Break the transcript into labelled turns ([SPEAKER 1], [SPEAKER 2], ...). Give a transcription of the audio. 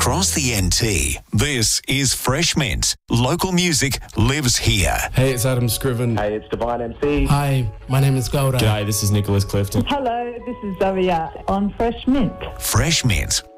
[SPEAKER 1] across the NT. This is Fresh Mint. Local music lives here.
[SPEAKER 2] Hey, it's Adam Scriven.
[SPEAKER 3] Hey, it's Divine MC.
[SPEAKER 4] Hi, my name is Golda.
[SPEAKER 5] G'day, this is Nicholas Clifton.
[SPEAKER 6] Hello, this is Zoe on Fresh Mint.
[SPEAKER 1] Fresh Mint.